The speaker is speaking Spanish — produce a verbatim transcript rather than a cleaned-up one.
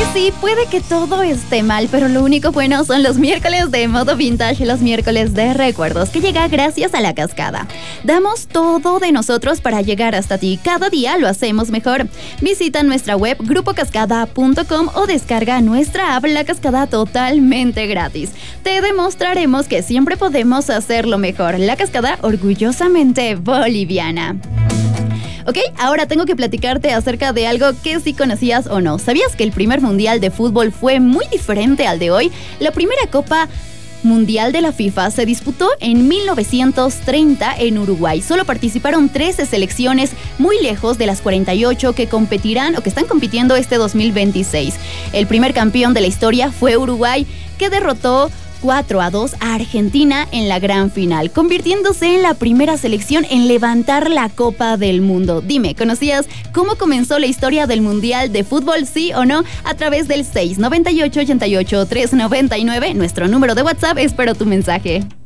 sí, puede que todo esté mal, pero lo único bueno son los miércoles de Modo Vintage y los miércoles de recuerdos, que llega gracias a La Cascada. Damos todo de nosotros para llegar hasta ti. Cada día lo hacemos mejor. Visita nuestra web grupo cascada punto com o descarga nuestra app La Cascada totalmente gratis. Te demostraremos que siempre podemos hacerlo mejor. La Cascada, orgullosamente boliviana. Ok, ahora tengo que platicarte acerca de algo que sí conocías o no. ¿Sabías que el primer mundial de fútbol fue muy diferente al de hoy? La primera Copa Mundial de la FIFA se disputó en mil novecientos treinta en Uruguay. Solo participaron trece selecciones, muy lejos de las cuarenta y ocho que competirán o que están compitiendo este dos mil veintiséis. El primer campeón de la historia fue Uruguay, que derrotó cuatro a dos a Argentina en la gran final, convirtiéndose en la primera selección en levantar la Copa del Mundo. Dime, ¿conocías cómo comenzó la historia del Mundial de Fútbol, sí o no? A través del seis noventa y ocho, ochenta y ocho, tres noventa y nueve, nuestro número de WhatsApp, espero tu mensaje.